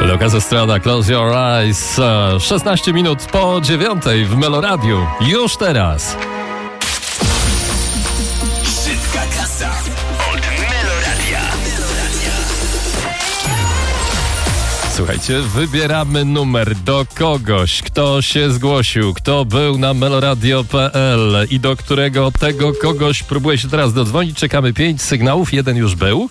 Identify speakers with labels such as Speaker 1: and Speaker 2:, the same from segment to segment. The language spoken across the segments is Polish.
Speaker 1: Lucas Estrada, Close Your Eyes. 16 minut po 9 w Meloradiu. Już teraz.
Speaker 2: Szybka kasa od Meloradia.
Speaker 1: Słuchajcie, wybieramy numer do kogoś, kto się zgłosił, kto był na meloradio.pl i do którego tego kogoś próbuje się teraz dodzwonić. Czekamy 5 sygnałów, jeden już był.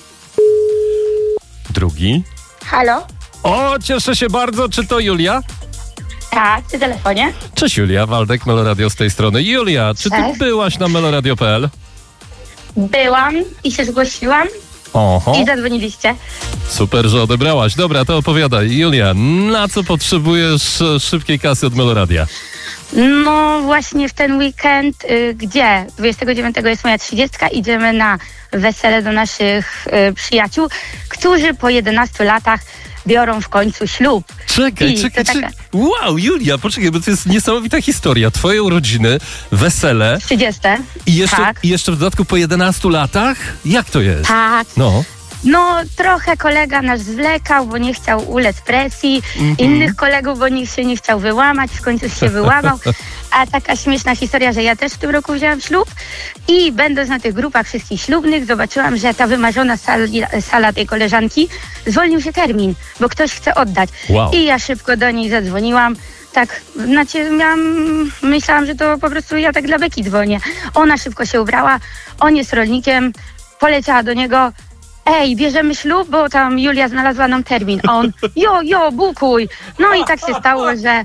Speaker 1: Drugi.
Speaker 3: Halo?
Speaker 1: O, cieszę się bardzo. Czy to Julia?
Speaker 3: Tak, przy telefonie.
Speaker 1: Cześć Julia, Waldek, Meloradio z tej strony. Julia, czy ty
Speaker 3: Cześć.
Speaker 1: byłaś na meloradio.pl?
Speaker 3: Byłam i się zgłosiłam
Speaker 1: Oho,
Speaker 3: i zadzwoniliście.
Speaker 1: super, że odebrałaś. Dobra, to opowiadaj. Julia, na co potrzebujesz szybkiej kasy od Meloradia?
Speaker 3: No właśnie w ten weekend, gdzie 29 jest moja 30, idziemy na wesele do naszych przyjaciół, którzy po 11 latach biorą w końcu ślub.
Speaker 1: Czekaj. Wow, Julia, poczekaj, bo to jest niesamowita historia. Twoje urodziny, wesele
Speaker 3: 30.
Speaker 1: i jeszcze w dodatku po 11 latach? Jak to jest?
Speaker 3: Tak.
Speaker 1: No,
Speaker 3: Trochę kolega nasz zwlekał, bo nie chciał ulec presji. Innych kolegów, bo nikt się nie chciał wyłamać, w końcu się wyłamał. A taka śmieszna historia, że ja też w tym roku wzięłam ślub i będąc na tych grupach wszystkich ślubnych, zobaczyłam, że ta wymarzona sala tej koleżanki zwolnił się termin, bo ktoś chce oddać.
Speaker 1: Wow.
Speaker 3: I ja szybko do niej zadzwoniłam. Tak, myślałam, że to po prostu ja tak dla beki dzwonię. Ona szybko się ubrała, on jest rolnikiem, poleciała do niego. Ej, bierzemy ślub, bo tam Julia znalazła nam termin. A on, bukuj. No i tak się stało,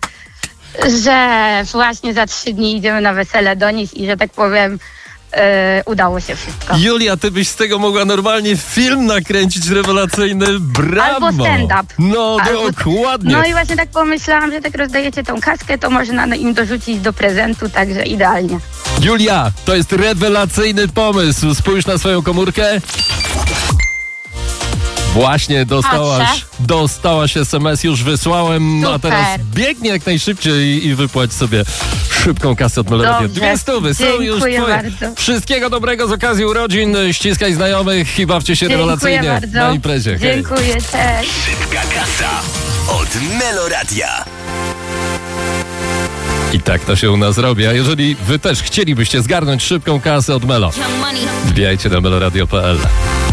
Speaker 3: że właśnie za 3 dni idziemy na wesele do nich i że tak powiem, udało się wszystko.
Speaker 1: Julia, ty byś z tego mogła normalnie film nakręcić rewelacyjny. Brawo!
Speaker 3: Albo stand-up.
Speaker 1: No, dokładnie.
Speaker 3: No i właśnie tak pomyślałam, że tak rozdajecie tą kaskę, to można im dorzucić do prezentu, także idealnie.
Speaker 1: Julia, to jest rewelacyjny pomysł. Spójrz na swoją komórkę. Właśnie dostałaś SMS, już wysłałem,
Speaker 3: Super.
Speaker 1: a teraz biegnie jak najszybciej i wypłać sobie szybką kasę od Meloradia.
Speaker 3: Dobrze.
Speaker 1: 200 są już
Speaker 3: Dziękuję
Speaker 1: twoje.
Speaker 3: bardzo.
Speaker 1: Wszystkiego dobrego z okazji urodzin, ściskaj znajomych i bawcie się rewelacyjnie
Speaker 3: bardzo.
Speaker 1: na imprezie. Hej.
Speaker 3: Dziękuję, cześć.
Speaker 2: Szybka kasa od Meloradia.
Speaker 1: I tak to się u nas robi, a jeżeli wy też chcielibyście zgarnąć szybką kasę od Melo, wbijajcie na meloradio.pl.